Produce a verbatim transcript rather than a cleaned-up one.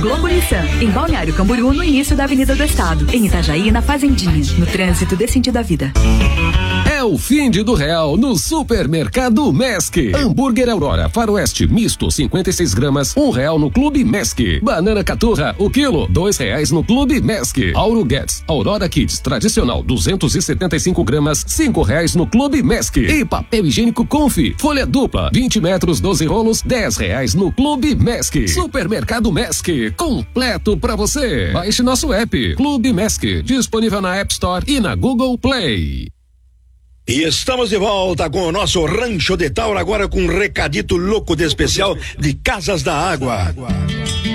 Globo Nissan, em Balneário Camboriú, no início da Avenida do Estado. Em Itajaí, na Fazendinha. No trânsito dê sentido à vida. É o fim de do real no Supermercado Mesc. Hambúrguer Aurora Faroeste misto cinquenta e seis gramas, um real no Clube Mesc. Banana Caturra, o quilo, dois reais no Clube Mesc. Auro Guedes Aurora Kids tradicional duzentos e setenta e cinco gramas, cinco reais no Clube Mesc. E papel higiênico Confi, folha dupla, vinte metros, doze rolos, dez reais no Clube Mesc. Supermercado Mesc, completo pra você. Baixe nosso app, Clube Mesc, disponível na App Store e na Google Play. E estamos de volta com o nosso Rancho de Tauro, agora com um recadito louco de especial de Casas da Água.